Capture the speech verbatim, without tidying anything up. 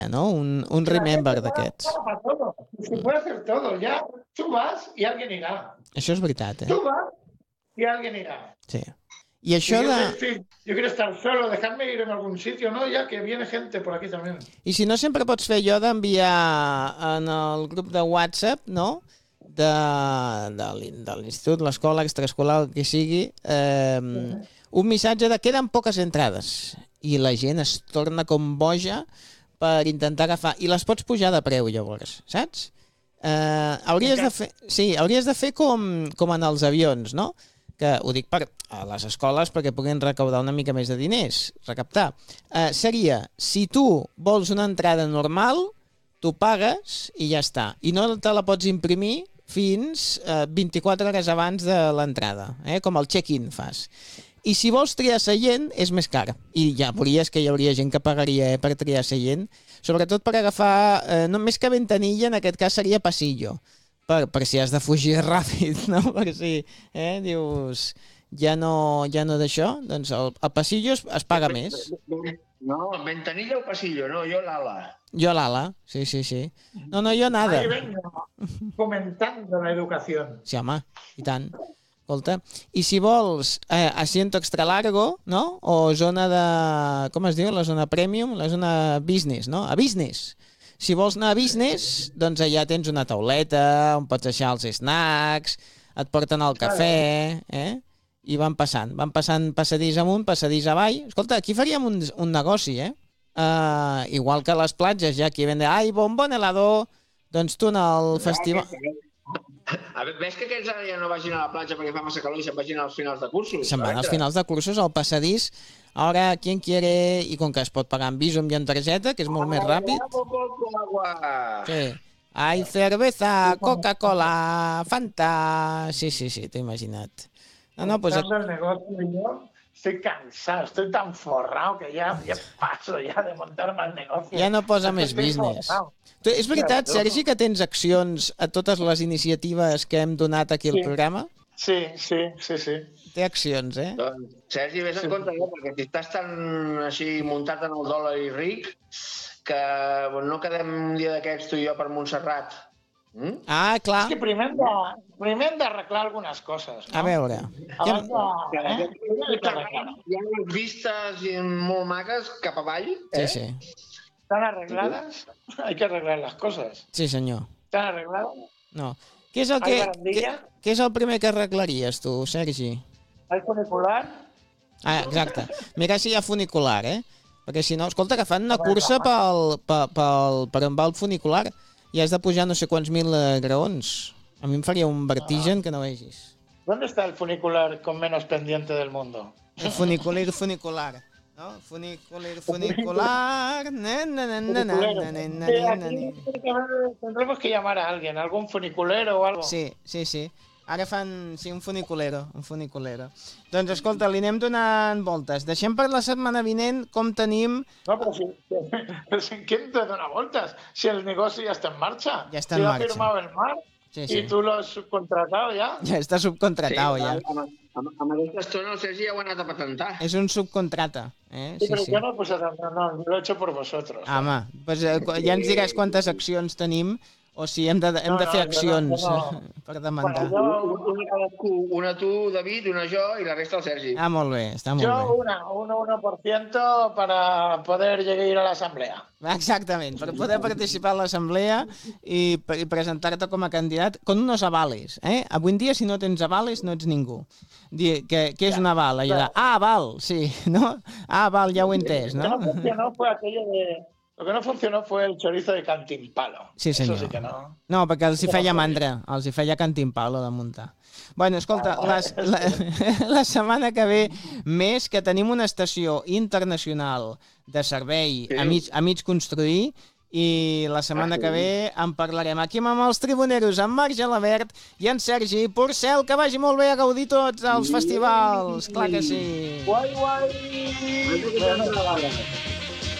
no? Un, un remember d'aquests. Se puede hacer todo, ya tú vas y alguien irá. Això és veritat, eh? Tú vas y alguien irá. Sí. I això yo, de... sí, yo quiero estar solo, dejadme ir en algún sitio, ¿no? Ya que viene gente por aquí también. I si no, sempre pots fer allò d'enviar en el grup de WhatsApp, no?, de, de, de l'institut, l'escola, extraescolar, el que sigui, eh, un missatge de queden poques entrades. I la gent es torna com boja per intentar agafar. I les pots pujar de preu, llavors, saps? Eh, hauries de fer, sí, hauries de fer com, com en els avions, no? Que ho dic per a les escoles perquè puguin recaudar una mica més de diners, recaptar. Eh, seria, si tu vols una entrada normal, tu pagues i ja està. I no te la pots imprimir fins eh, vint-i-quatre hores abans de l'entrada, eh? Com el check-in fas. I si vols triar seient, és més car. I ja veuries que hi hauria gent que pagaria eh, per triar seient, sobretot per agafar, eh, no més que ventanilla, en aquest cas seria passillo, per, per si has de fugir ràpid, no? Per si eh, dius, ja no, ja no d'això, doncs el, el passillo es, es paga més. No, ventanilla o pasillo, no, jo l'ala. Jo l'ala, sí, sí, sí. No, no, jo nada. Ahí venga, fomentando la educación. Sí, home, i tant. Escolta, i si vols eh, asiento extra largo, no? O zona de... com es diu? La zona premium? La zona business, no? A business. Si vols anar a business, doncs allà tens una tauleta on pots deixar els snacks, et porten el cafè, eh? I van passant, van passant passadís amunt, passadís avall. Escolta, aquí faríem un, un negoci, eh? Uh, igual que a les platges, ja aquí vende, ai, bombón helado, doncs tu en el festival... A veure, ves que aquells ara ja no vagin a la platja perquè fa massa calor i se'n vagin als finals de cursos? Se'n van als finals de cursos, al passadís. Ara, ¿quién quiere? I com que es pot pagar amb Bizum i amb targeta, que és molt més ràpid. Sí. Ai, cerveza, Coca-Cola, Fanta... Sí, sí, sí, t'ho he imaginat. No, no, pues... El negocio, yo estoy cansado, estoy tan forrado que ya, ya paso ya de montarme el negocio. Ja no posa més business. Tu, és veritat, Sergi, que tens accions a totes les iniciatives que hem donat aquí al Sí. programa? Sí, sí, sí, sí. Té accions, eh? Doncs, Sergi, vés en compte, eh? Perquè si estàs tan així muntat en el dòlar i ric, que no quedem un dia d'aquests tu i jo per Montserrat. Mm? Ah, clar. Es que primer hem de, primer hem d'arreglar algunes coses, no? A veure. Abans Què... de, eh? Hi ha unes vistes molt maques cap avall. Sí, Eh? sí. ¿Están arregladas? Hay que arreglar las cosas. Sí, senyor. ¿Están arregladas? No. Què és el, Hay que, què, barandilla, què és el primer que arreglaries, tu, Sergi? hay funicular. Ah, exacte. Mira si hi ha funicular, eh? Perquè si no, escolta, que fan una cursa pel, pel, pel, per on va el funicular i has de pujar no sé quants mil eh, graons. A mi em faria un vertigen que no vegis. ¿Dónde está el funicular con menos pendiente del mundo? El funicular, funicular. ¿No? Funicular, funicular. Na, na, na, na, na, na, na, na, Sí, na, aquí na. tiene que haber- tendremos que llamar a alguien, algún funiculero o algo. Sí, sí, sí. Ara fan, sí, un funiculero, un funiculero. Doncs escolta, li anem donant voltes. Deixem per la setmana vinent com tenim... No, pero si, pero si ¿quién te da una vueltas? Si el negocio ya está en marcha. Ya está Si en lo marcha. ha firmado el mar Sí, y sí. tú lo has subcontratado ya. Ja està subcontratat, ja. Amb, amb, amb aquesta estona el Sergi ja ho ha anat a patentar. És un subcontrata, eh? Sí, Sí, pero sí. yo no, pues no, no, lo he hecho por vosotros. Home, doncs, eh, ja ens diràs quantes accions tenim o si hem de, hem No, de no, fer jo no, accions jo no. per Bueno, demandar. yo, Una cadascú, una tu, David, una jo i la resta el Sergi. Ah, molt bé, està molt yo bé. una, un uno por ciento para poder llegar a ir a la asamblea. Exactament, per poder participar a l'assemblea i, per- i presentar-te com a candidat con unos avales, eh? Avui en dia, si no tens avales, no ets ningú. Dir, que, què és un aval? Allò de, ah, val, sí, no? Ah, val, ja ho he entès, Lo que no? no funcionó fue aquello de... Lo que no funcionó fue el chorizo de Cantimpalo. Sí, senyor. Eso sí que no. No, perquè els hi feia mandra, els hi feia cantimpalo de muntar. Bueno, escolta, les, la, la setmana que ve més que tenim una estació internacional de servei a mig, a mig construir i la setmana que ve en parlarem aquí amb els tribuneros, en Marc Gelabert i en Sergi Porcel. Que vagi molt bé a gaudir tots els festivals, clar que sí. Guai, guai!